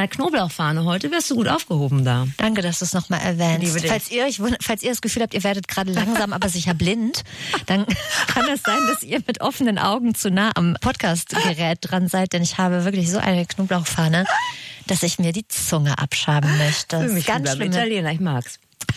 deiner Knoblauchfahne heute wärst du gut aufgehoben da. Danke, dass du es nochmal erwähnst. Falls ihr das Gefühl habt, ihr werdet gerade langsam, aber sicher blind, dann kann es sein, dass ihr mit offenen Augen zu nah am Podcastgerät dran seid, denn ich habe wirklich so eine Knoblauchfahne, dass ich mir die Zunge abschaben möchte. Für mich ganz schlimm. Italiener, ich mag's.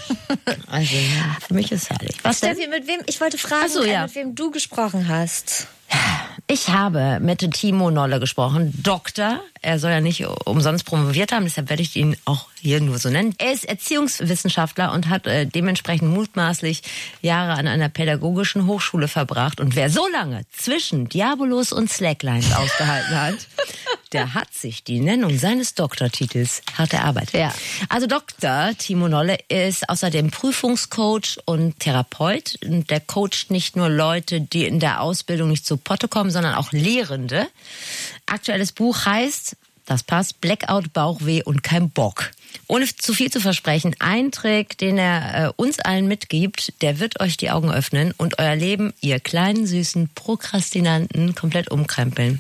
Also, ja, für mich ist herrlich. Was Steffi, mit wem? Ich wollte fragen, mit wem du gesprochen hast. Ich habe mit Timo Nolle gesprochen, Doktor. Er soll ja nicht umsonst promoviert haben, deshalb werde ich ihn auch hier nur so nennen. Er ist Erziehungswissenschaftler und hat dementsprechend mutmaßlich Jahre an einer pädagogischen Hochschule verbracht. Und wer so lange zwischen Diabolos und Slacklines ausgehalten hat, der hat sich die Nennung seines Doktortitels hart erarbeitet. Ja. Also Dr. Timo Nolle ist außerdem Prüfungscoach und Therapeut. Und der coacht nicht nur Leute, die in der Ausbildung nicht zu Potte kommen, sondern auch Lehrende. Aktuelles Buch heißt, das passt, Blackout, Bauchweh und kein Bock. Ohne zu viel zu versprechen, ein Trick, den er uns allen mitgibt, der wird euch die Augen öffnen und euer Leben, ihr kleinen, süßen Prokrastinanten, komplett umkrempeln.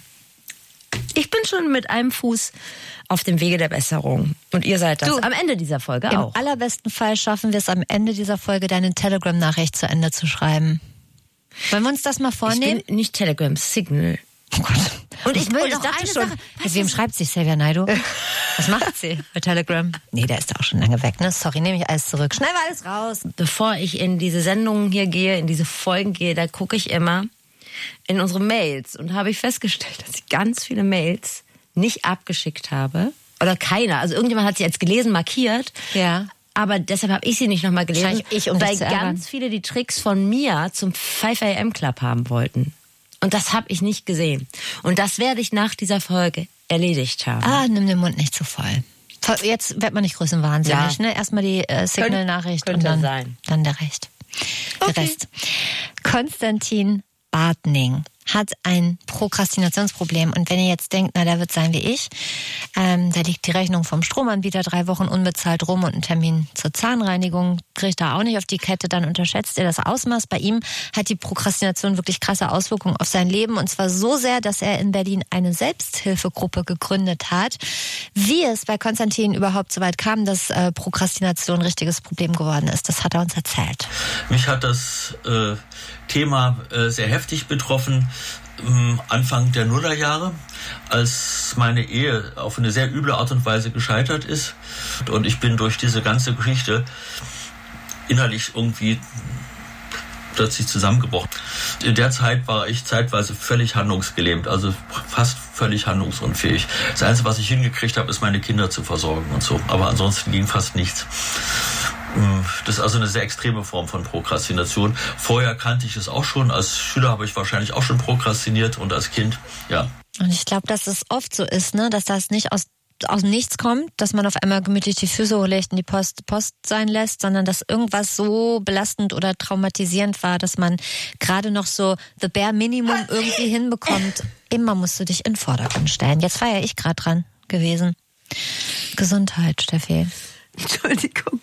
Ich bin schon mit einem Fuß auf dem Wege der Besserung. Und ihr seid das am Ende dieser Folge auch. Im allerbesten Fall schaffen wir es am Ende dieser Folge, deine Telegram-Nachricht zu Ende zu schreiben. Wollen wir uns das mal vornehmen? Ich bin nicht Telegram, Signal. Oh Gott. Und ich dachte schon, mit wem schreibt sich Xavier Naidoo? Was macht sie bei Telegram? Nee, der ist da auch schon lange weg, ne? Sorry, nehme ich alles zurück. Schnell mal alles raus. Bevor ich in diese Sendungen hier gehe, in diese Folgen gehe, da gucke ich immer in unsere Mails und habe ich festgestellt, dass ich ganz viele Mails nicht abgeschickt habe. Oder keiner. Also irgendjemand hat sie jetzt gelesen, markiert. Ja. Aber deshalb habe ich sie nicht nochmal gelesen, weil dich ganz viele die Tricks von mir zum 5 AM Club haben wollten. Und das habe ich nicht gesehen. Und das werde ich nach dieser Folge erledigt haben. Nimm den Mund nicht zu voll. Jetzt wird man nicht größenwahnsinnig, ne? Erstmal die Signal-Nachricht und dann der Rest. Okay. Der Rest. Konstantin Bartning hat ein Prokrastinationsproblem. Und wenn ihr jetzt denkt, na, der wird sein wie ich, da liegt die Rechnung vom Stromanbieter 3 Wochen unbezahlt rum und ein Termin zur Zahnreinigung kriegt er auch nicht auf die Kette, dann unterschätzt ihr das Ausmaß. Bei ihm hat die Prokrastination wirklich krasse Auswirkungen auf sein Leben und zwar so sehr, dass er in Berlin eine Selbsthilfegruppe gegründet hat. Wie es bei Konstantin überhaupt so weit kam, dass Prokrastination ein richtiges Problem geworden ist, das hat er uns erzählt. Mich hat das Thema sehr heftig betroffen, Anfang der Nullerjahre, als meine Ehe auf eine sehr üble Art und Weise gescheitert ist. Und ich bin durch diese ganze Geschichte innerlich irgendwie plötzlich zusammengebrochen. In der Zeit war ich zeitweise völlig handlungsgelähmt, also fast völlig handlungsunfähig. Das Einzige, was ich hingekriegt habe, ist meine Kinder zu versorgen und so. Aber ansonsten ging fast nichts. Das ist also eine sehr extreme Form von Prokrastination. Vorher kannte ich es auch schon. Als Schüler habe ich wahrscheinlich auch schon prokrastiniert und als Kind, ja. Und ich glaube, dass es oft so ist, ne, dass das nicht aus nichts kommt, dass man auf einmal gemütlich die Füße hochlegt und die Post sein lässt, sondern dass irgendwas so belastend oder traumatisierend war, dass man gerade noch so the bare minimum irgendwie hinbekommt. Immer musst du dich in den Vordergrund stellen. Jetzt war ja ich gerade dran gewesen. Gesundheit, Steffi. Entschuldigung.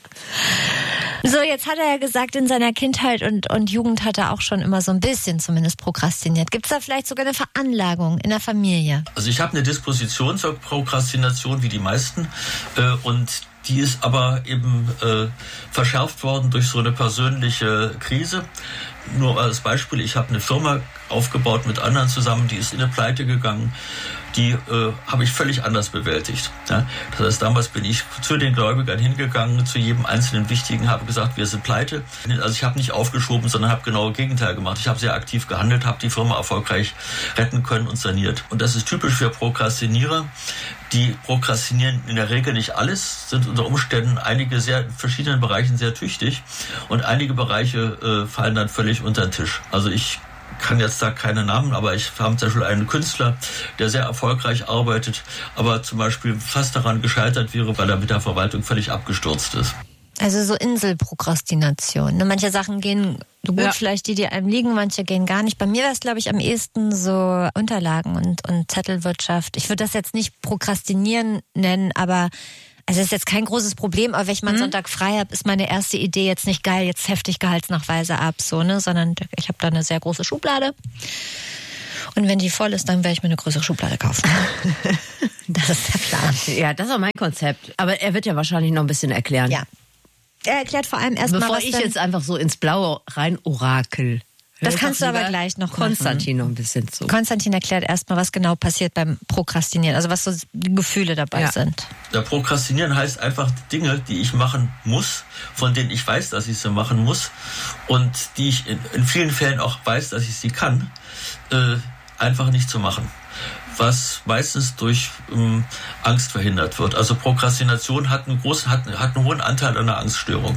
So, jetzt hat er ja gesagt, in seiner Kindheit und Jugend hat er auch schon immer so ein bisschen zumindest prokrastiniert. Gibt es da vielleicht sogar eine Veranlagung in der Familie? Also ich habe eine Disposition zur Prokrastination wie die meisten und die ist aber eben verschärft worden durch so eine persönliche Krise. Nur als Beispiel, ich habe eine Firma aufgebaut mit anderen zusammen, die ist in eine Pleite gegangen. Die habe ich völlig anders bewältigt. Ja? Das heißt, damals bin ich zu den Gläubigern hingegangen, zu jedem einzelnen Wichtigen, habe gesagt, wir sind pleite. Also ich habe nicht aufgeschoben, sondern habe genau das Gegenteil gemacht. Ich habe sehr aktiv gehandelt, habe die Firma erfolgreich retten können und saniert. Und das ist typisch für Prokrastinierer. Die prokrastinieren in der Regel nicht alles, sind unter Umständen einige in verschiedenen Bereichen sehr tüchtig und einige Bereiche fallen dann völlig unter den Tisch. Also ich kann jetzt da keine Namen, aber ich habe zum Beispiel einen Künstler, der sehr erfolgreich arbeitet, aber zum Beispiel fast daran gescheitert wäre, weil er mit der Verwaltung völlig abgestürzt ist. Also so Inselprokrastination. Manche Sachen gehen gut, vielleicht die einem liegen, manche gehen gar nicht. Bei mir wäre es, glaube ich, am ehesten so Unterlagen und Zettelwirtschaft. Ich würde das jetzt nicht Prokrastinieren nennen, aber also es ist jetzt kein großes Problem, aber wenn ich mal einen Sonntag frei habe, ist meine erste Idee jetzt nicht geil, jetzt heftig Gehaltsnachweise ab, so, ne, sondern ich habe da eine sehr große Schublade Und wenn die voll ist, dann werde ich mir eine größere Schublade kaufen. Das ist der Plan. Ja, das ist auch mein Konzept. Aber er wird ja wahrscheinlich noch ein bisschen erklären. Ja. Er erklärt vor allem erstmal, bevor ich jetzt einfach so ins Blaue rein orakel. Das kannst du aber gleich noch Konstantin noch ein bisschen zu. Konstantin erklärt erstmal, was genau passiert beim Prokrastinieren, also was so die Gefühle dabei sind. Ja, Prokrastinieren heißt einfach Dinge, die ich machen muss, von denen ich weiß, dass ich sie machen muss und die ich in vielen Fällen auch weiß, dass ich sie kann, einfach nicht zu machen. Was meistens durch Angst verhindert wird. Also Prokrastination hat einen hohen Anteil an einer Angststörung.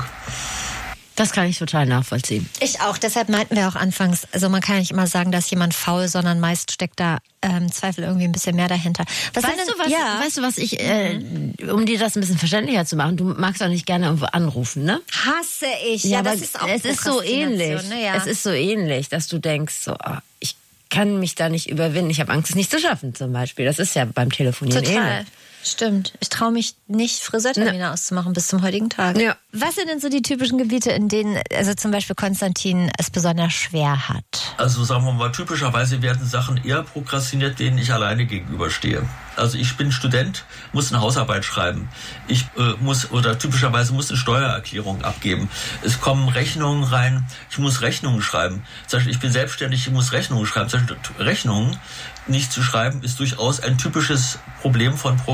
Das kann ich total nachvollziehen. Ich auch. Deshalb meinten wir auch anfangs, also man kann ja nicht immer sagen, dass jemand faul, sondern meist steckt da Zweifel irgendwie ein bisschen mehr dahinter. Weißt du, was ich, um dir das ein bisschen verständlicher zu machen, du magst auch nicht gerne irgendwo anrufen, ne? Hasse ich. Ja, das ist auch es ist so ähnlich. Ne? Ja. Es ist so ähnlich, dass du denkst, so, ich kann mich da nicht überwinden. Ich habe Angst, es nicht zu schaffen, zum Beispiel. Das ist ja beim Telefonieren ähnlich. Stimmt. Ich traue mich nicht, Friseurtermine auszumachen bis zum heutigen Tag. Ja. Was sind denn so die typischen Gebiete, in denen, also zum Beispiel Konstantin es besonders schwer hat? Also sagen wir mal, typischerweise werden Sachen eher prokrastiniert, denen ich alleine gegenüberstehe. Also ich bin Student, muss eine Hausarbeit schreiben. Ich typischerweise muss eine Steuererklärung abgeben. Es kommen Rechnungen rein, ich muss Rechnungen schreiben. Zum Beispiel, ich bin selbstständig, ich muss Rechnungen schreiben. Zum Beispiel Rechnungen nicht zu schreiben, ist durchaus ein typisches Problem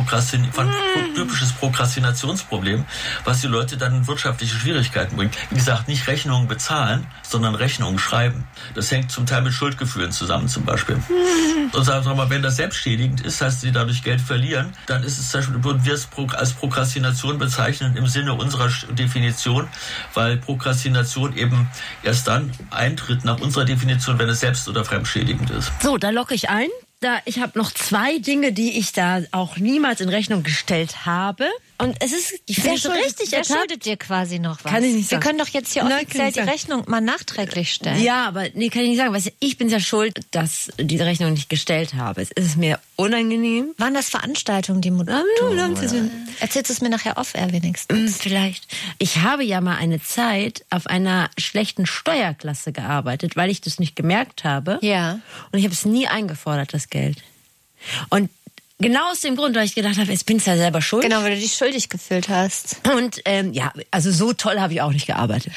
typisches Prokrastinationsproblem, was die Leute dann in wirtschaftliche Schwierigkeiten bringt. Wie gesagt, nicht Rechnungen bezahlen, sondern Rechnungen schreiben. Das hängt zum Teil mit Schuldgefühlen zusammen zum Beispiel. Und sagen wir mal, wenn das selbstschädigend ist, heißt, sie dadurch Geld verlieren, dann ist es zum Beispiel, würden wir es als Prokrastination bezeichnen im Sinne unserer Definition, weil Prokrastination eben erst dann eintritt nach unserer Definition, wenn es selbst- oder fremdschädigend ist. So, da logge ich ein. Ich habe noch 2 Dinge, die ich da auch niemals in Rechnung gestellt habe. Und es ist, wer schuldet dir quasi noch was? Kann ich nicht sagen. Wir können doch jetzt hier offiziell die Rechnung mal nachträglich stellen. Ja, aber kann ich nicht sagen. Ich bin ja schuld, dass diese Rechnung nicht gestellt habe. Es ist mir unangenehm. Waren das Veranstaltungen, die erzählst du es mir nachher off-air wenigstens? Vielleicht. Ich habe ja mal eine Zeit auf einer schlechten Steuerklasse gearbeitet, weil ich das nicht gemerkt habe. Ja. Und ich habe es nie eingefordert, das Geld. Und genau aus dem Grund, weil ich gedacht habe, jetzt bin ich ja selber schuld. Genau, weil du dich schuldig gefühlt hast. Und also so toll habe ich auch nicht gearbeitet.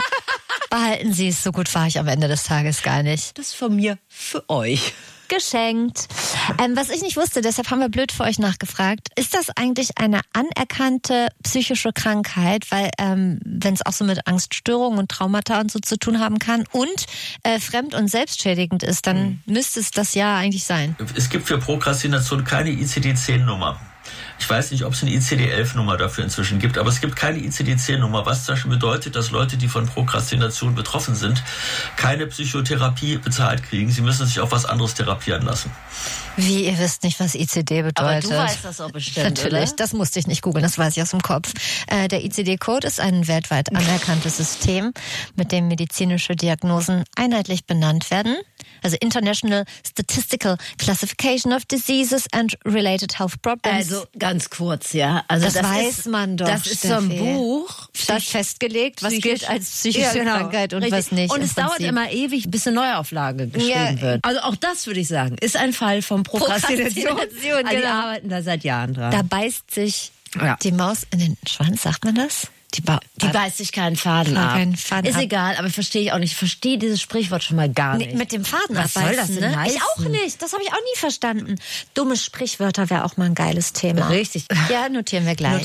Behalten Sie es, so gut war ich am Ende des Tages gar nicht. Das ist von mir für euch. Geschenkt. Was ich nicht wusste, deshalb haben wir blöd für euch nachgefragt. Ist das eigentlich eine anerkannte psychische Krankheit? Weil wenn es auch so mit Angststörungen und Traumata und so zu tun haben kann und fremd- und selbstschädigend ist, dann müsste es das ja eigentlich sein. Es gibt für Prokrastination keine ICD-10-Nummer. Ich weiß nicht, ob es eine ICD-11-Nummer dafür inzwischen gibt, aber es gibt keine ICD-10-Nummer, was zum Beispiel bedeutet, dass Leute, die von Prokrastination betroffen sind, keine Psychotherapie bezahlt kriegen. Sie müssen sich auf was anderes therapieren lassen. Wie, ihr wisst nicht, was ICD bedeutet? Aber du weißt das auch bestimmt, natürlich, oder? Das musste ich nicht googeln, das weiß ich aus dem Kopf. Der ICD-Code ist ein weltweit anerkanntes System, mit dem medizinische Diagnosen einheitlich benannt werden. Also International Statistical Classification of Diseases and Related Health Problems. Also ganz kurz, ja. Also das weiß man doch. Das ist so ein Buch. Das festgelegt, was gilt als psychische Krankheit und was nicht. Und es dauert immer ewig, bis eine Neuauflage geschrieben wird. Also auch das würde ich sagen, ist ein Fall von Prokrastination. Die arbeiten da seit Jahren dran. Da beißt sich die Maus in den Schwanz, sagt man das? Die beißt sich keinen Faden ab. Ist egal, aber verstehe ich auch nicht. Ich verstehe dieses Sprichwort schon mal gar nicht. Mit dem Faden Was abbeißen, soll das denn heißen? Ich auch nicht. Das habe ich auch nie verstanden. Dumme Sprichwörter wäre auch mal ein geiles Thema. Richtig. Ja, notieren wir gleich.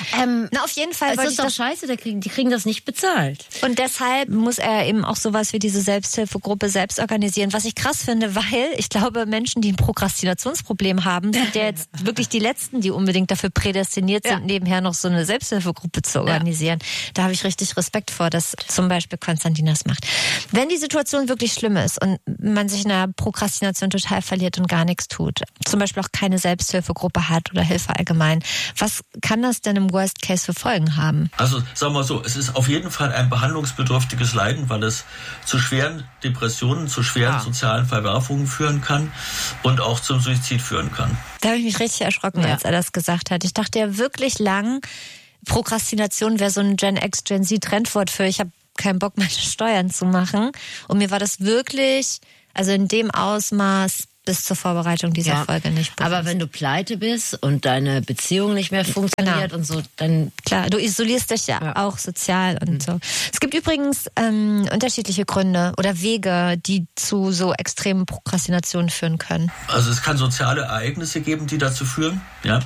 Auf jeden Fall. Es ist doch scheiße, die kriegen das nicht bezahlt. Und deshalb muss er eben auch sowas wie diese Selbsthilfegruppe selbst organisieren. Was ich krass finde, weil ich glaube, Menschen, die ein Prokrastinationsproblem haben, sind ja jetzt wirklich die Letzten, die unbedingt dafür prädestiniert sind, nebenher noch so eine Selbsthilfegruppe zu organisieren. Da habe ich richtig Respekt vor, dass zum Beispiel Konstantin das macht. Wenn die Situation wirklich schlimm ist und man sich in der Prokrastination total verliert und gar nichts tut, zum Beispiel auch keine Selbsthilfegruppe hat oder Hilfe allgemein, was kann das denn im Worst Case für Folgen haben? Also sagen wir mal so, es ist auf jeden Fall ein behandlungsbedürftiges Leiden, weil es zu schweren Depressionen, zu schweren sozialen Verwerfungen führen kann und auch zum Suizid führen kann. Da habe ich mich richtig erschrocken, als er das gesagt hat. Ich dachte ja wirklich lang, Prokrastination wäre so ein Gen X, Gen Z Trendwort für ich habe keinen Bock, meine Steuern zu machen. Und mir war das wirklich Also in dem Ausmaß bis zur Vorbereitung dieser Folge nicht bewusst. Aber wenn du pleite bist und deine Beziehung nicht mehr funktioniert und so, dann... Klar, du isolierst dich ja auch sozial und so. Es gibt übrigens unterschiedliche Gründe oder Wege, die zu so extremen Prokrastinationen führen können. Also es kann soziale Ereignisse geben, die dazu führen. Ja,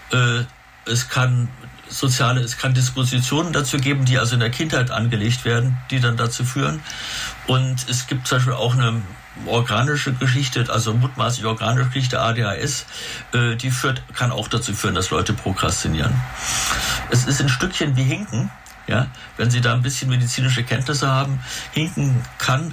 es kann Dispositionen dazu geben, die also in der Kindheit angelegt werden, die dann dazu führen. Und es gibt zum Beispiel auch eine organische Geschichte, also mutmaßlich organische Geschichte, ADHS, die kann auch dazu führen, dass Leute prokrastinieren. Es ist ein Stückchen wie Hinken, ja, wenn Sie da ein bisschen medizinische Kenntnisse haben. Hinken kann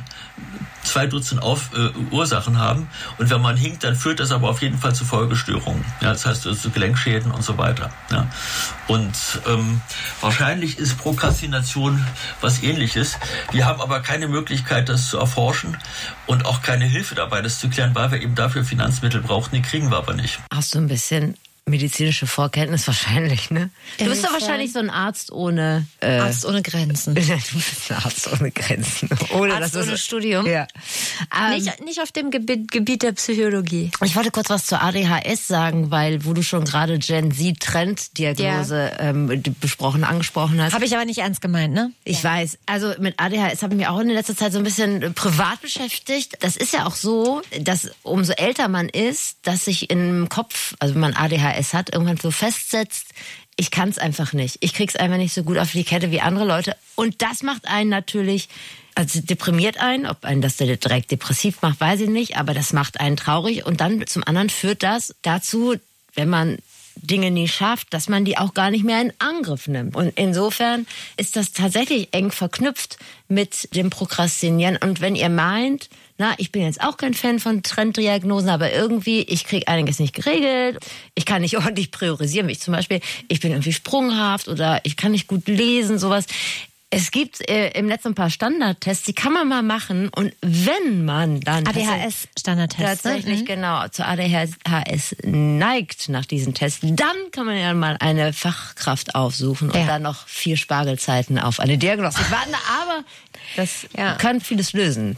2 Dutzend Ursachen haben, und wenn man hinkt, dann führt das aber auf jeden Fall zu Folgestörungen. Ja, das heißt zu Gelenkschäden und so weiter. Ja. Und wahrscheinlich ist Prokrastination was Ähnliches. Wir haben aber keine Möglichkeit, das zu erforschen und auch keine Hilfe dabei, das zu klären, weil wir eben dafür Finanzmittel brauchen. Die kriegen wir aber nicht. Hast du ein bisschen medizinische Vorkenntnis wahrscheinlich, ne? Du bist doch wahrscheinlich so ein Arzt ohne... Arzt ohne Grenzen. Du bist ein Arzt ohne Grenzen. Arzt ohne Studium. Ja. Nicht auf dem Gebiet der Psychologie. Ich wollte kurz was zur ADHS sagen, weil wo du schon gerade Gen Z-Trend-Diagnose angesprochen hast. Habe ich aber nicht ernst gemeint, ne? Ich weiß. Also mit ADHS habe ich mich auch in letzter Zeit so ein bisschen privat beschäftigt. Das ist ja auch so, dass umso älter man ist, dass sich im Kopf, also wenn man ADHS hat, irgendwann so festsetzt, ich kann es einfach nicht. Ich krieg's einfach nicht so gut auf die Kette wie andere Leute. Und das macht einen natürlich, also deprimiert einen. Ob einen das direkt depressiv macht, weiß ich nicht. Aber das macht einen traurig. Und dann zum anderen führt das dazu, wenn man Dinge nie schafft, dass man die auch gar nicht mehr in Angriff nimmt. Und insofern ist das tatsächlich eng verknüpft mit dem Prokrastinieren. Und wenn ihr meint, ich bin jetzt auch kein Fan von Trenddiagnosen, aber irgendwie, ich kriege einiges nicht geregelt, ich kann nicht ordentlich priorisieren, wie ich zum Beispiel, ich bin irgendwie sprunghaft oder ich kann nicht gut lesen, sowas. Es gibt im Netz ein paar Standardtests, die kann man mal machen, und wenn man dann ADHS-Standardtests tatsächlich genau zu ADHS neigt nach diesen Tests, dann kann man ja mal eine Fachkraft aufsuchen und dann noch 4 Spargelzeiten auf eine Diagnostik warten, aber das kann vieles lösen.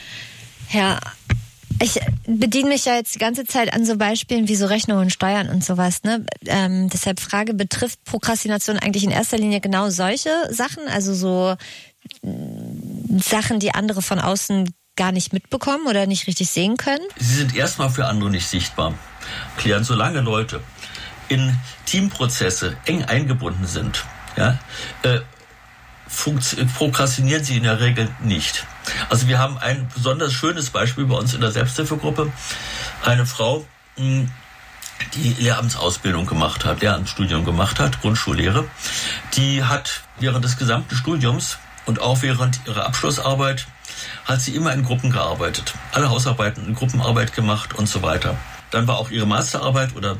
Ja, ich bediene mich ja jetzt die ganze Zeit an so Beispielen wie so Rechnungen und Steuern und sowas, ne? Deshalb Frage, betrifft Prokrastination eigentlich in erster Linie genau solche Sachen? Also so Sachen, die andere von außen gar nicht mitbekommen oder nicht richtig sehen können? Sie sind erstmal für andere nicht sichtbar. Klären, solange Leute in Teamprozesse eng eingebunden sind, prokrastinieren sie in der Regel nicht. Also wir haben ein besonders schönes Beispiel bei uns in der Selbsthilfegruppe. Eine Frau, die Lehramtsausbildung gemacht hat, Lehramtsstudium gemacht hat, Grundschullehre, die hat während des gesamten Studiums und auch während ihrer Abschlussarbeit hat sie immer in Gruppen gearbeitet. Alle Hausarbeiten in Gruppenarbeit gemacht und so weiter. Dann war auch ihre Masterarbeit oder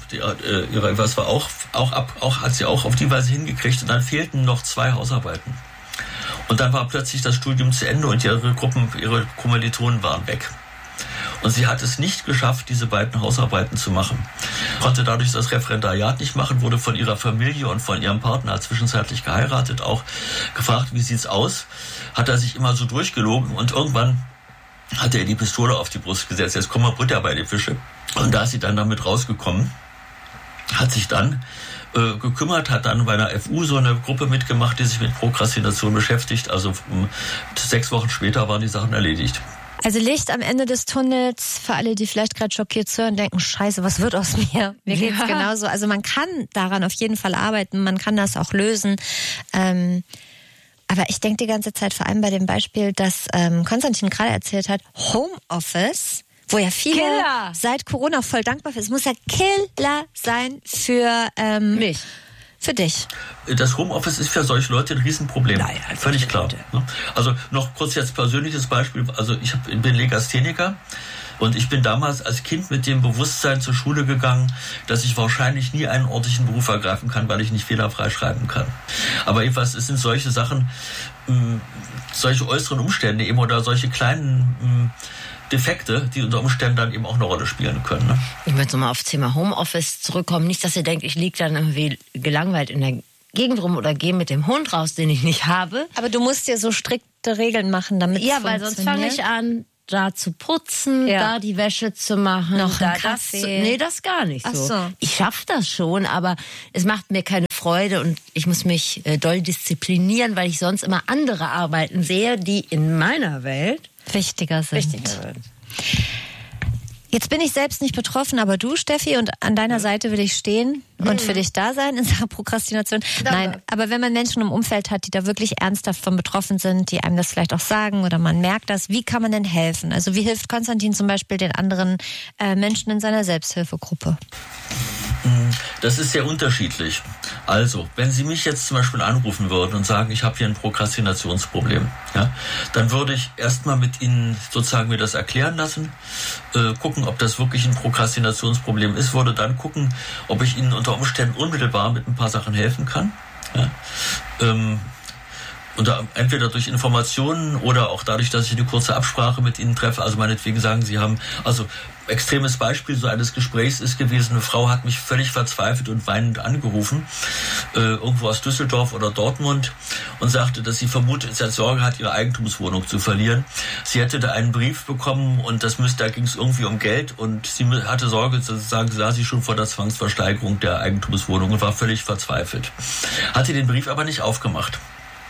hat sie auch auf die Weise hingekriegt, und dann fehlten noch 2 Hausarbeiten. Und dann war plötzlich das Studium zu Ende und ihre Kommilitonen waren weg. Und sie hat es nicht geschafft, diese beiden Hausarbeiten zu machen. Konnte dadurch das Referendariat nicht machen, wurde von ihrer Familie und von ihrem Partner zwischenzeitlich geheiratet, auch gefragt, wie sieht's aus? Hat er sich immer so durchgelogen, und irgendwann hat er die Pistole auf die Brust gesetzt. Jetzt kommen wir Butter bei die Fische. Und da ist sie dann damit rausgekommen, hat sich dann gekümmert, hat dann bei einer FU so eine Gruppe mitgemacht, die sich mit Prokrastination beschäftigt. Also 6 Wochen später waren die Sachen erledigt. Also Licht am Ende des Tunnels für alle, die vielleicht gerade schockiert hören, denken, Scheiße, was wird aus mir? Mir geht's genauso. Also man kann daran auf jeden Fall arbeiten, man kann das auch lösen. Aber ich denke die ganze Zeit, vor allem bei dem Beispiel, das Konstantin gerade erzählt hat, Homeoffice, wo ja viele seit Corona voll dankbar sind. Es muss ja Killer sein für mich. Für dich. Das Homeoffice ist für solche Leute ein Riesenproblem. Naja, völlig klar. Also noch kurz jetzt persönliches Beispiel. Also ich bin Legastheniker. Und ich bin damals als Kind mit dem Bewusstsein zur Schule gegangen, dass ich wahrscheinlich nie einen ordentlichen Beruf ergreifen kann, weil ich nicht fehlerfrei schreiben kann. Aber jedenfalls, es sind solche Sachen, solche äußeren Umstände eben oder solche kleinen Defekte, die unter Umständen dann eben auch eine Rolle spielen können. Ne? Ich möchte nochmal auf das Thema Homeoffice zurückkommen. Nicht, dass ihr denkt, ich liege dann irgendwie gelangweilt in der Gegend rum oder gehe mit dem Hund raus, den ich nicht habe. Aber du musst dir so strikte Regeln machen, damit es weil sonst fange ich an, da zu putzen, da die Wäsche zu machen. Noch da einen Kaffee. Nee, das gar nicht so. Ach so. Ich schaffe das schon, aber es macht mir keine Freude und ich muss mich doll disziplinieren, weil ich sonst immer andere Arbeiten sehe, die in meiner Welt wichtiger sind. Jetzt bin ich selbst nicht betroffen, aber du, Steffi, und an deiner Seite will ich stehen und für dich da sein in Sachen Prokrastination. Nein, aber wenn man Menschen im Umfeld hat, die da wirklich ernsthaft von betroffen sind, die einem das vielleicht auch sagen oder man merkt das, wie kann man denn helfen? Also wie hilft Konstantin zum Beispiel den anderen Menschen in seiner Selbsthilfegruppe? Das ist sehr unterschiedlich. Also, wenn Sie mich jetzt zum Beispiel anrufen würden und sagen, ich habe hier ein Prokrastinationsproblem, ja, dann würde ich erstmal mit Ihnen sozusagen mir das erklären lassen, gucken, ob das wirklich ein Prokrastinationsproblem ist, würde dann gucken, ob ich Ihnen unter Umständen unmittelbar mit ein paar Sachen helfen kann. Ja. Und entweder durch Informationen oder auch dadurch, dass ich eine kurze Absprache mit Ihnen treffe. Also meinetwegen sagen Sie haben, also extremes Beispiel so eines Gesprächs ist gewesen, eine Frau hat mich völlig verzweifelt und weinend angerufen, irgendwo aus Düsseldorf oder Dortmund, und sagte, dass sie vermutet, sie hat Sorge hat, ihre Eigentumswohnung zu verlieren. Sie hätte da einen Brief bekommen und da ging es irgendwie um Geld und sie hatte Sorge, sozusagen sah sie schon vor der Zwangsversteigerung der Eigentumswohnung und war völlig verzweifelt. Hatte den Brief aber nicht aufgemacht.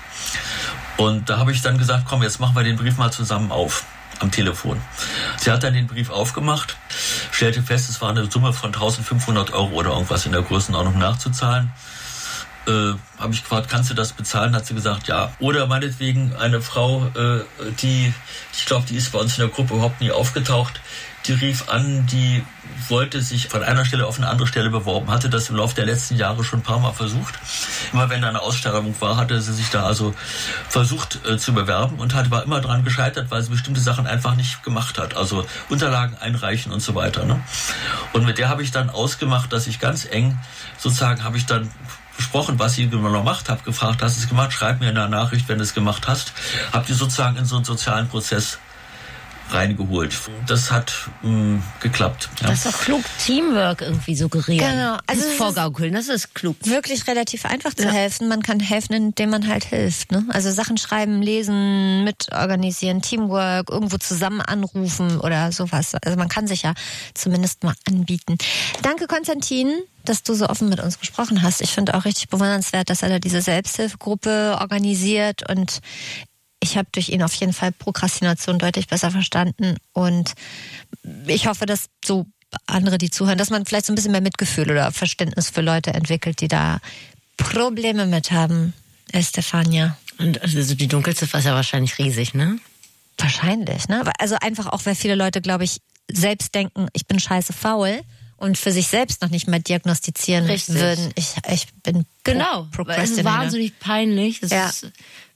Und da habe ich dann gesagt, komm, jetzt machen wir den Brief mal zusammen auf, am Telefon. Sie hat dann den Brief aufgemacht, stellte fest, es war eine Summe von 1.500 € oder irgendwas in der Größenordnung nachzuzahlen. Habe ich gefragt, kannst du das bezahlen? Hat sie gesagt, ja. Oder meinetwegen eine Frau, die ist bei uns in der Gruppe überhaupt nie aufgetaucht, die rief an, die wollte sich von einer Stelle auf eine andere Stelle beworben, hatte das im Laufe der letzten Jahre schon ein paar Mal versucht. Immer wenn da eine Ausschreibung war, hatte sie sich da also versucht zu bewerben und war immer dran gescheitert, weil sie bestimmte Sachen einfach nicht gemacht hat. Also Unterlagen einreichen und so weiter. Ne? Und mit der habe ich dann ausgemacht, dass ich ganz eng, sozusagen habe ich dann besprochen, was sie genau macht, habe gefragt, hast du es gemacht? Schreib mir eine Nachricht, wenn du es gemacht hast. Hab die sozusagen in so einen sozialen Prozess reingeholt. Das hat geklappt. Ja. Das ist doch klug, Teamwork irgendwie suggerieren. Genau. Also das vorgaukeln, das ist klug. Wirklich relativ einfach zu helfen. Man kann helfen, indem man halt hilft. Ne? Also Sachen schreiben, lesen, mitorganisieren, Teamwork, irgendwo zusammen anrufen oder sowas. Also man kann sich ja zumindest mal anbieten. Danke, Konstantin, dass du so offen mit uns gesprochen hast. Ich finde auch richtig bewundernswert, dass er da diese Selbsthilfegruppe organisiert, und ich habe durch ihn auf jeden Fall Prokrastination deutlich besser verstanden, und ich hoffe, dass so andere, die zuhören, dass man vielleicht so ein bisschen mehr Mitgefühl oder Verständnis für Leute entwickelt, die da Probleme mit haben, Estefania. Und also die Dunkelziffer ist ja wahrscheinlich riesig, ne? Wahrscheinlich, ne? Also einfach auch, weil viele Leute, glaube ich, selbst denken, ich bin scheiße faul und für sich selbst noch nicht mal diagnostizieren würden. Ich bin Procrastinator. Es ist wahnsinnig peinlich. Das ist,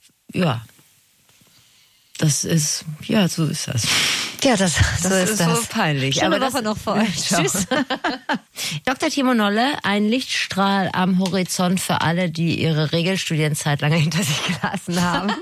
das ist, so ist das. Ja, das ist so peinlich. Schöne Woche noch für euch. Tschüss. Dr. Timo Nolle, ein Lichtstrahl am Horizont für alle, die ihre Regelstudienzeit lange hinter sich gelassen haben.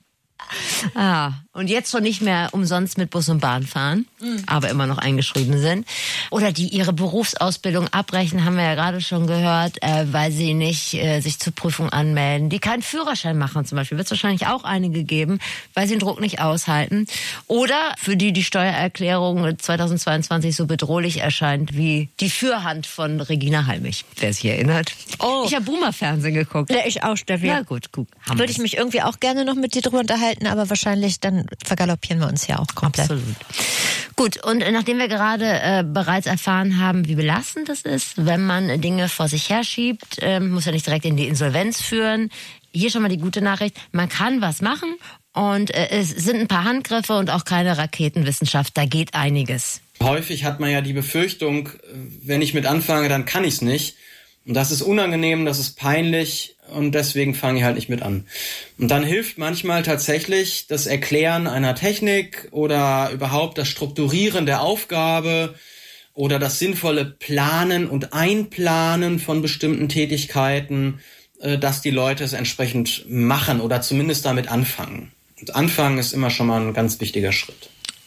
Und jetzt schon nicht mehr umsonst mit Bus und Bahn fahren, aber immer noch eingeschrieben sind. Oder die ihre Berufsausbildung abbrechen, haben wir ja gerade schon gehört, weil sie nicht sich zur Prüfung anmelden. Die keinen Führerschein machen zum Beispiel, wird es wahrscheinlich auch einige geben, weil sie den Druck nicht aushalten. Oder für die Steuererklärung 2022 so bedrohlich erscheint wie die Fürhand von Regina Halmich, wer sich erinnert. Oh. Ich habe Boomer-Fernsehen geguckt. Ja, ich auch, Steffi. Ja gut. Würde ich mich irgendwie auch gerne noch mit dir drüber unterhalten, aber wahrscheinlich dann vergaloppieren wir uns ja auch komplett. Absolut. Gut, und nachdem wir gerade bereits erfahren haben, wie belastend es ist, wenn man Dinge vor sich herschiebt, muss ja nicht direkt in die Insolvenz führen. Hier schon mal die gute Nachricht, man kann was machen, und es sind ein paar Handgriffe und auch keine Raketenwissenschaft, da geht einiges. Häufig hat man ja die Befürchtung, wenn ich mit anfange, dann kann ich es nicht. Und das ist unangenehm, das ist peinlich, und deswegen fange ich halt nicht mit an. Und dann hilft manchmal tatsächlich das Erklären einer Technik oder überhaupt das Strukturieren der Aufgabe oder das sinnvolle Planen und Einplanen von bestimmten Tätigkeiten, dass die Leute es entsprechend machen oder zumindest damit anfangen. Und anfangen ist immer schon mal ein ganz wichtiger Schritt.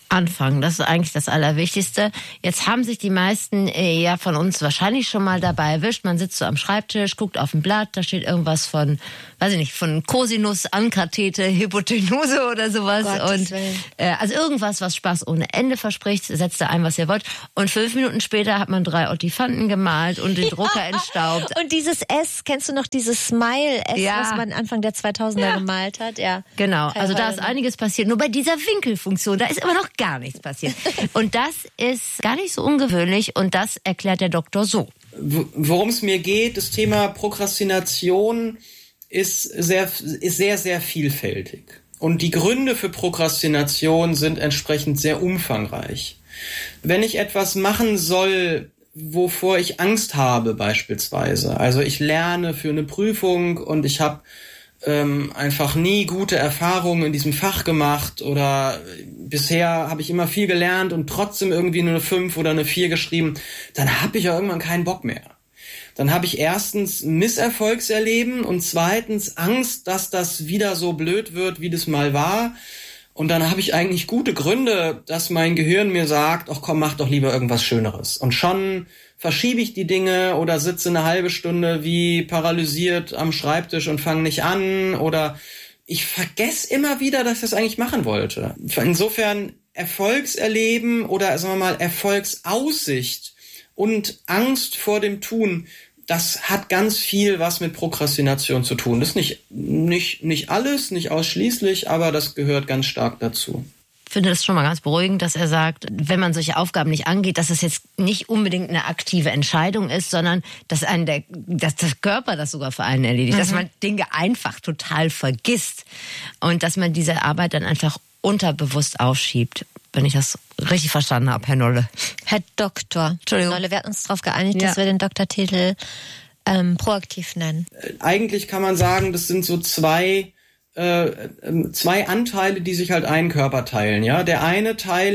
Anfangen, das ist eigentlich das Allerwichtigste. Jetzt haben sich die meisten ja von uns wahrscheinlich schon mal dabei erwischt. Man sitzt so am Schreibtisch, guckt auf ein Blatt, da steht irgendwas von, weiß ich nicht, von Cosinus, Ankathete, Hypotenuse oder sowas. Und also irgendwas, was Spaß ohne Ende verspricht, setzt da ein, was ihr wollt. Und 5 Minuten später hat man 3 Ottifanten gemalt und den Drucker entstaubt. Und dieses S, kennst du noch dieses Smile-S, was man Anfang der 2000er gemalt hat? Ja. Genau, also da ist einiges passiert. Nur bei dieser Winkelfunktion, da ist immer noch gar nichts passiert. Und das ist gar nicht so ungewöhnlich und das erklärt der Doktor so. Worum es mir geht, das Thema Prokrastination ist sehr, sehr vielfältig. Und die Gründe für Prokrastination sind entsprechend sehr umfangreich. Wenn ich etwas machen soll, wovor ich Angst habe beispielsweise, also ich lerne für eine Prüfung und ich habe einfach nie gute Erfahrungen in diesem Fach gemacht oder bisher habe ich immer viel gelernt und trotzdem irgendwie nur eine 5 oder eine 4 geschrieben, dann habe ich ja irgendwann keinen Bock mehr. Dann habe ich erstens Misserfolgserleben und zweitens Angst, dass das wieder so blöd wird, wie das mal war. Und dann habe ich eigentlich gute Gründe, dass mein Gehirn mir sagt, ach komm, mach doch lieber irgendwas Schöneres. Und schon verschiebe ich die Dinge oder sitze eine halbe Stunde wie paralysiert am Schreibtisch und fange nicht an oder ich vergesse immer wieder, dass ich das eigentlich machen wollte. Insofern Erfolgserleben oder sagen wir mal Erfolgsaussicht und Angst vor dem Tun, das hat ganz viel was mit Prokrastination zu tun. Das ist nicht alles, nicht ausschließlich, aber das gehört ganz stark dazu. Ich finde das schon mal ganz beruhigend, dass er sagt, wenn man solche Aufgaben nicht angeht, dass es jetzt nicht unbedingt eine aktive Entscheidung ist, sondern dass dass der Körper das sogar für einen erledigt, dass man Dinge einfach total vergisst und dass man diese Arbeit dann einfach unterbewusst aufschiebt, wenn ich das richtig verstanden habe, Herr Nolle. Herr Doktor Nolle, wir hatten uns darauf geeinigt, dass wir den Doktortitel proaktiv nennen. Eigentlich kann man sagen, das sind so zwei Anteile, die sich halt einen Körper teilen, ja. Der eine Teil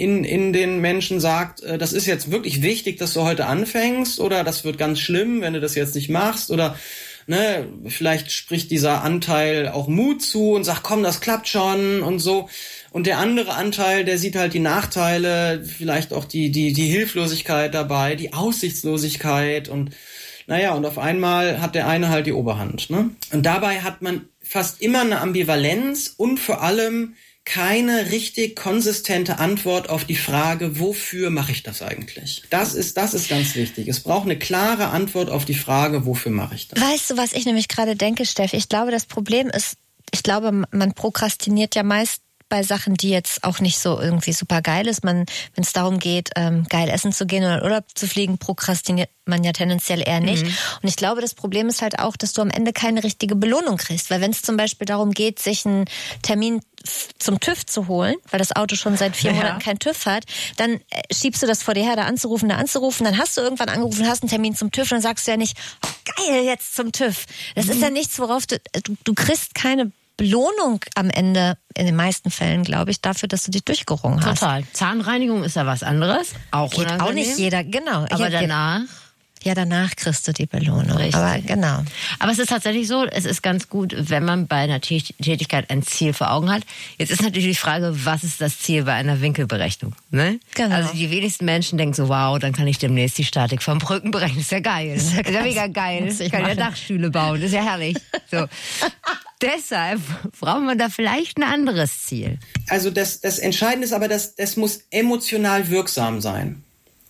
in den Menschen sagt, das ist jetzt wirklich wichtig, dass du heute anfängst oder das wird ganz schlimm, wenn du das jetzt nicht machst oder ne, vielleicht spricht dieser Anteil auch Mut zu und sagt, komm, das klappt schon und so. Und der andere Anteil, der sieht halt die Nachteile, vielleicht auch die Hilflosigkeit dabei, die Aussichtslosigkeit und naja, und auf einmal hat der eine halt die Oberhand, ne? Und dabei hat man fast immer eine Ambivalenz und vor allem keine richtig konsistente Antwort auf die Frage, wofür mache ich das eigentlich? Das ist ganz wichtig. Es braucht eine klare Antwort auf die Frage, wofür mache ich das? Weißt du, was ich nämlich gerade denke, Steffi? Ich glaube, das Problem ist, man prokrastiniert ja meist bei Sachen, die jetzt auch nicht so irgendwie super geil ist. Wenn es darum geht, geil essen zu gehen oder in Urlaub zu fliegen, prokrastiniert man ja tendenziell eher nicht. Und ich glaube, das Problem ist halt auch, dass du am Ende keine richtige Belohnung kriegst. Weil wenn es zum Beispiel darum geht, sich einen Termin zum TÜV zu holen, weil das Auto schon seit 4 Monaten keinen TÜV hat, dann schiebst du das vor dir her, da anzurufen, dann hast du irgendwann angerufen, hast einen Termin zum TÜV, dann sagst du ja nicht, oh, geil, jetzt zum TÜV. Das ist ja nichts, worauf du kriegst keine Belohnung am Ende, in den meisten Fällen, glaube ich, dafür, dass du dich durchgerungen hast. Total. Zahnreinigung ist ja was anderes. Auch geht auch nicht jeder, genau. Aber danach? Ja, danach kriegst du die Belohnung. Richtig. Aber genau. Aber es ist tatsächlich so, es ist ganz gut, wenn man bei einer Tätigkeit ein Ziel vor Augen hat. Jetzt ist natürlich die Frage, was ist das Ziel bei einer Winkelberechnung? Ne? Genau. Also die wenigsten Menschen denken so, wow, dann kann ich demnächst die Statik vom Brücken berechnen. Das ist ja geil. Das ist ja mega geil. Ich kann ja Dachstühle bauen. Das ist ja herrlich. So. Deshalb brauchen wir da vielleicht ein anderes Ziel. Also das Entscheidende ist aber, das muss emotional wirksam sein.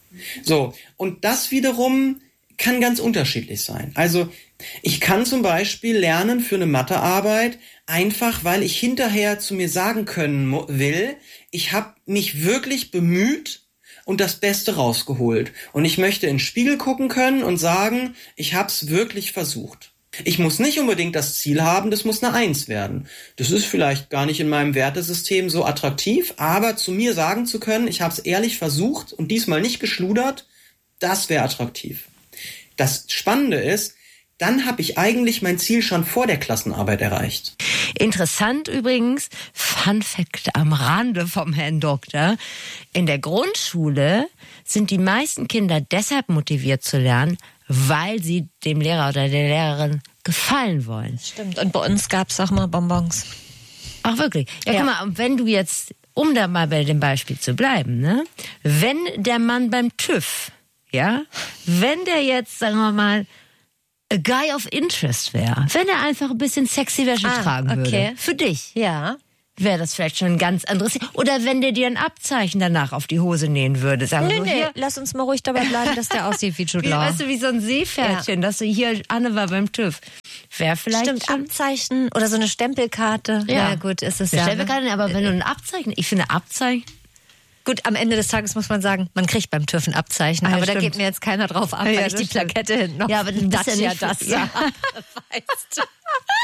So, und das wiederum kann ganz unterschiedlich sein. Also ich kann zum Beispiel lernen für eine Mathearbeit, einfach weil ich hinterher zu mir sagen können will, ich habe mich wirklich bemüht und das Beste rausgeholt. Und ich möchte in den Spiegel gucken können und sagen, ich habe es wirklich versucht. Ich muss nicht unbedingt das Ziel haben, das muss eine 1 werden. Das ist vielleicht gar nicht in meinem Wertesystem so attraktiv, aber zu mir sagen zu können, ich habe es ehrlich versucht und diesmal nicht geschludert, das wäre attraktiv. Das Spannende ist, dann habe ich eigentlich mein Ziel schon vor der Klassenarbeit erreicht. Interessant übrigens, Fun Fact am Rande vom Herrn Doktor, in der Grundschule sind die meisten Kinder deshalb motiviert zu lernen, weil sie dem Lehrer oder der Lehrerin gefallen wollen. Stimmt. Und bei uns gab es auch mal Bonbons. Ach wirklich? Ja, guck mal, wenn du jetzt um da mal bei dem Beispiel zu bleiben, ne? Wenn der Mann beim TÜV, ja, wenn der jetzt, sagen wir mal, a guy of interest wäre, wenn er einfach ein bisschen sexy Wäsche tragen würde, für dich, Ja. wäre das vielleicht schon ein ganz anderes. Oder wenn der dir ein Abzeichen danach auf die Hose nähen würde. Sagen Nee, so, nee, hier, lass uns mal ruhig dabei bleiben, dass der aussieht wie Jude wie, Law. weißt du, wie so ein Seepferdchen, dass du hier, Anne war beim TÜV. Wäre vielleicht Stimmt, schon... Abzeichen oder so eine Stempelkarte. Ja. Ja, gut, ist es Eine ja. Stempelkarte, aber wenn du ein Abzeichen, ich finde Abzeichen... Gut, am Ende des Tages muss man sagen, man kriegt beim TÜV ein Abzeichen. Ah, ja, aber da stimmt. geht mir jetzt keiner drauf ab, Ja, weil ich das die stimmt. Plakette hinten noch Ja, aber du bist ja nicht... das Ja. weißt du.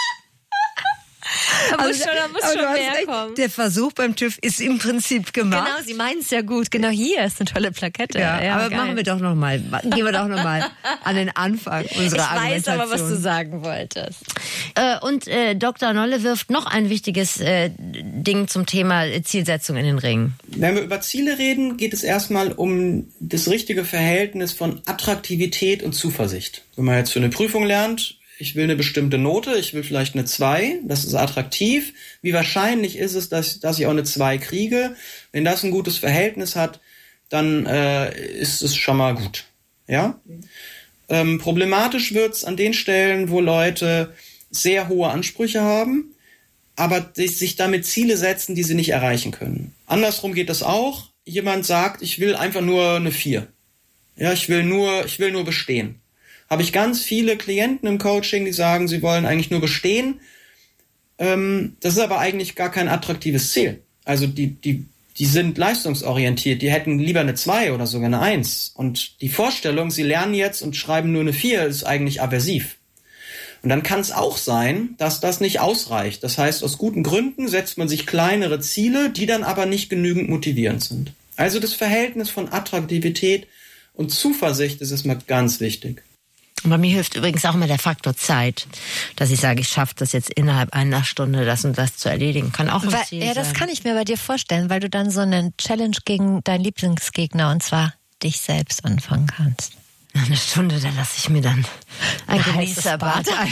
Da muss aber schon du hast mehr recht. kommen. Der Versuch beim TÜV ist im Prinzip gemacht. Genau, sie meinen es ja gut. Genau hier ist eine tolle Plakette. Ja, aber geil. machen wir doch noch mal. Gehen wir doch noch mal an den Anfang unserer Ich weiß aber, was Argumentation. du sagen wolltest. Und Dr. Nolle wirft noch ein wichtiges Ding zum Thema Zielsetzung in den Ring. Wenn wir über Ziele reden, geht es erstmal um das richtige Verhältnis von Attraktivität und Zuversicht. Wenn man jetzt für eine Prüfung lernt, ich will eine bestimmte Note, ich will vielleicht eine 2, das ist attraktiv. Wie wahrscheinlich ist es, dass ich auch eine 2 kriege? Wenn das ein gutes Verhältnis hat, dann ist es schon mal gut. Ja? Problematisch wird's an den Stellen, wo Leute sehr hohe Ansprüche haben, aber sich damit Ziele setzen, die sie nicht erreichen können. Andersrum geht es auch. Jemand sagt, ich will einfach nur eine 4. Ja, ich will nur bestehen. Habe ich ganz viele Klienten im Coaching, die sagen, sie wollen eigentlich nur bestehen. Das ist aber eigentlich gar kein attraktives Ziel. Also die sind leistungsorientiert, die hätten lieber eine 2 oder sogar eine 1. Und die Vorstellung, sie lernen jetzt und schreiben nur eine 4, ist eigentlich aversiv. Und dann kann es auch sein, dass das nicht ausreicht. Das heißt, aus guten Gründen setzt man sich kleinere Ziele, die dann aber nicht genügend motivierend sind. Also das Verhältnis von Attraktivität und Zuversicht ist erstmal ganz wichtig. Und bei mir hilft übrigens auch immer der Faktor Zeit, dass ich sage, ich schaffe das jetzt innerhalb einer Stunde, das und das zu erledigen. Kann auch ein Ziel sein. Ja, das kann ich mir bei dir vorstellen, weil du dann so einen Challenge gegen deinen Lieblingsgegner, und zwar dich selbst, anfangen kannst. Nach einer Stunde, da lasse ich mir dann ein Genießerbad ein.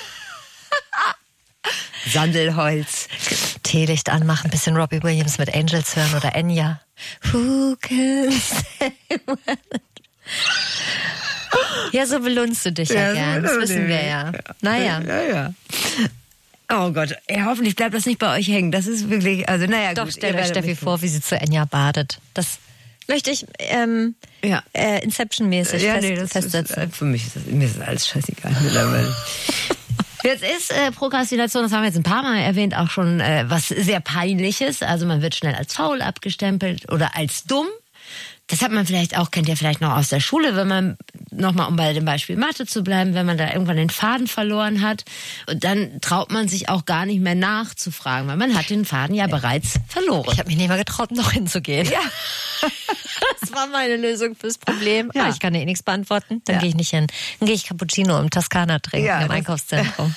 Sandelholz. Teelicht anmachen, ein bisschen Robbie Williams mit Angels hören oder Enya. Who can say when? Ja, so belohnst du dich ja gern. Das wissen wir ja. Naja. Ja. Oh Gott, hoffentlich bleibt das nicht bei euch hängen. Das ist wirklich, also naja. Doch, gut, stellt euch Steffi vor, wie sie zu Enya badet. Das möchte ich Inception-mäßig festsetzen. Für mich mir ist das alles scheißegal mittlerweile. Jetzt ist Prokrastination, das haben wir jetzt ein paar Mal erwähnt, auch schon was sehr Peinliches. Also man wird schnell als faul abgestempelt oder als dumm. Das hat man vielleicht auch, kennt ihr vielleicht noch aus der Schule, wenn man, nochmal um bei dem Beispiel Mathe zu bleiben, wenn man da irgendwann den Faden verloren hat, und dann traut man sich auch gar nicht mehr nachzufragen, weil man hat den Faden ja bereits verloren. Ich habe mich nicht mal getraut, noch hinzugehen. Ja. Das war meine Lösung fürs Problem. Ja. Ich kann dir nichts beantworten, dann gehe ich nicht hin. Dann gehe ich Cappuccino im Toskana trinken, im Einkaufszentrum.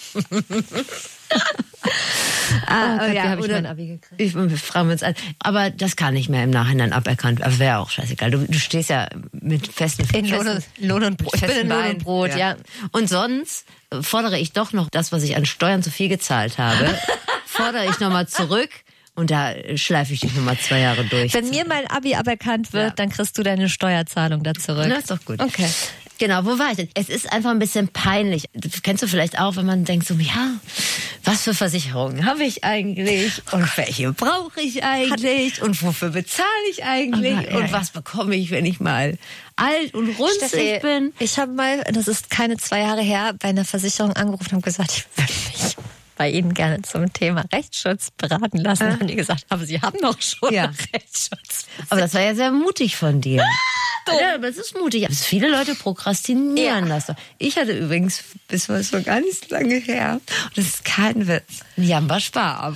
Wie habe ich mein Abi gekriegt? Wir fragen uns an. Aber das kann nicht mehr im Nachhinein aberkannt. Aber wäre auch scheißegal. Du stehst ja mit festen Lohn und Brot. Ich bin in Lohn und Brot, ja. Und sonst fordere ich doch noch das, was ich an Steuern zu viel gezahlt habe, fordere ich nochmal zurück. Und da schleife ich dich nochmal 2 Jahre durch. Wenn mir mein Abi aberkannt wird, dann kriegst du deine Steuerzahlung da zurück. Das ist doch gut. Okay. Genau, wo war ich denn? Es ist einfach ein bisschen peinlich. Das kennst du vielleicht auch, wenn man denkt so, ja, was für Versicherungen habe ich eigentlich? Und welche brauche ich eigentlich? Und wofür bezahle ich eigentlich? Und was bekomme ich, wenn ich mal alt und runzlig bin? Ich habe mal, das ist keine 2 Jahre her, bei einer Versicherung angerufen und gesagt, ich würde mich bei Ihnen gerne zum Thema Rechtsschutz beraten lassen. Und die gesagt, aber Sie haben doch schon Rechtsschutz. Aber das war ja sehr mutig von dir. Ja, aber es ist mutig. Aber viele Leute prokrastinieren das doch. Ich hatte übrigens, bis war so gar nicht so lange her, und das ist kein Witz, ein Jamba-Spar-Abo.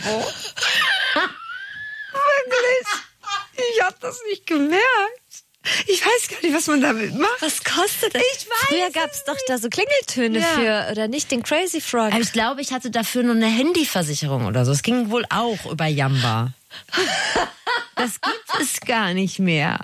Wirklich? Ich habe das nicht gemerkt. Ich weiß gar nicht, was man damit macht. Was kostet das? Ich weiß. Früher gab es doch da so Klingeltöne für, oder nicht, den Crazy Frog. Aber ich glaube, ich hatte dafür nur eine Handyversicherung oder so. Es ging wohl auch über Jamba. Das gibt es gar nicht mehr.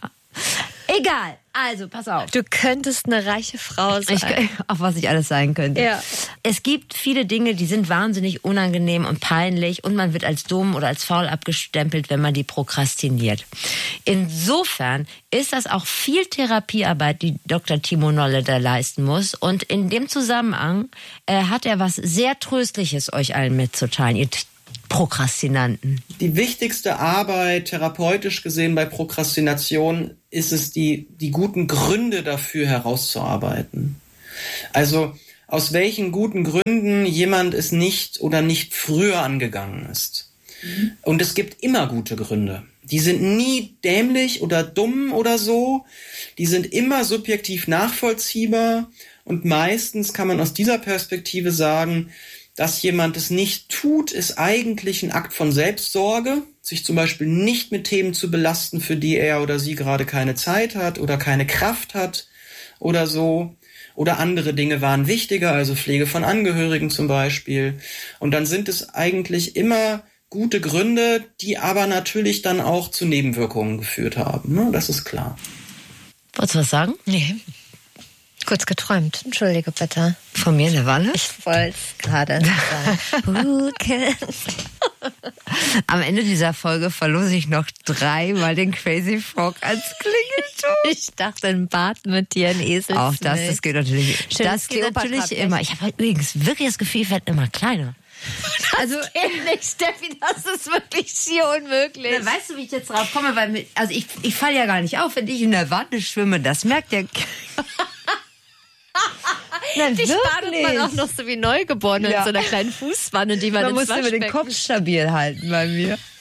Egal. Also, pass auf. Du könntest eine reiche Frau sein. Auf was ich alles sein könnte. Ja. Es gibt viele Dinge, die sind wahnsinnig unangenehm und peinlich und man wird als dumm oder als faul abgestempelt, wenn man die prokrastiniert. Insofern ist das auch viel Therapiearbeit, die Dr. Timo Nolle da leisten muss. Und in dem Zusammenhang hat er was sehr Tröstliches euch allen mitzuteilen, ihr Prokrastinanten. Die wichtigste Arbeit, therapeutisch gesehen, bei Prokrastination ist es, die guten Gründe dafür herauszuarbeiten. Also aus welchen guten Gründen jemand es nicht oder nicht früher angegangen ist. Und es gibt immer gute Gründe. Die sind nie dämlich oder dumm oder so. Die sind immer subjektiv nachvollziehbar. Und meistens kann man aus dieser Perspektive sagen, dass jemand es nicht tut, ist eigentlich ein Akt von Selbstsorge, sich zum Beispiel nicht mit Themen zu belasten, für die er oder sie gerade keine Zeit hat oder keine Kraft hat oder so. Oder andere Dinge waren wichtiger, also Pflege von Angehörigen zum Beispiel. Und dann sind es eigentlich immer gute Gründe, die aber natürlich dann auch zu Nebenwirkungen geführt haben. Ne? Das ist klar. Wolltest du was sagen? Nee. Kurz geträumt. Entschuldige bitte. Von mir in der Wanne? Ich wollte es gerade sagen. Am Ende dieser Folge verlose ich noch 3-mal den Crazy Frog als Klingelton. Ich dachte, ein Bad mit dir, ein Esel. Auch das geht natürlich. Das geht natürlich immer. Ich habe übrigens wirklich das Gefühl, ich werde immer kleiner. Also ehrlich, Steffi, das ist wirklich schier unmöglich. Na, weißt du, wie ich jetzt drauf komme? Weil ich falle ja gar nicht auf, wenn ich in der Wanne schwimme. Das merkt der... Nein, dich badet man auch noch so wie Neugeboren in so einer kleinen Fußwanne, die man ins Waschbecken... Man muss immer den Kopf stabil halten bei mir.